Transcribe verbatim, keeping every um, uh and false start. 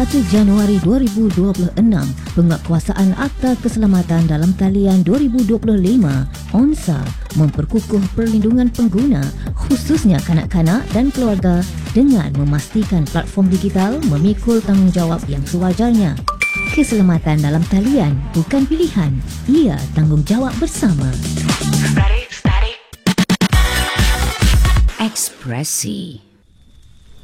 satu Januari dua ribu dua puluh enam, Penguatkuasaan Akta Keselamatan dalam Talian dua ribu dua puluh lima O N S A memperkukuh perlindungan pengguna, khususnya kanak-kanak dan keluarga, dengan memastikan platform digital memikul tanggungjawab yang sewajarnya. Keselamatan dalam talian bukan pilihan, ia tanggungjawab bersama. Static, static. Ekspresi.